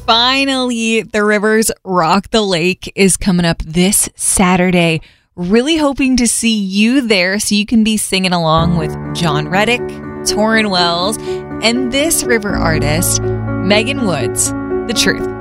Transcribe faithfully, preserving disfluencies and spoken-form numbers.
Finally, The Rivers Rock the Lake is coming up this Saturday. Really hoping to see you there so you can be singing along with John Reddick, Torrin Wells, and this river artist, Megan Woods. The Truth.